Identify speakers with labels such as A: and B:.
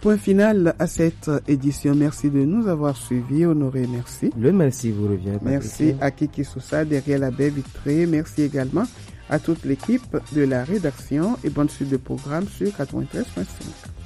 A: Point final à cette édition. Merci de nous avoir suivis. Honoré, merci.
B: Le merci vous revient.
A: Merci à Kiki Sousa derrière la baie vitrée. Merci également à toute l'équipe de la rédaction et bonne suite de programme sur 93.5.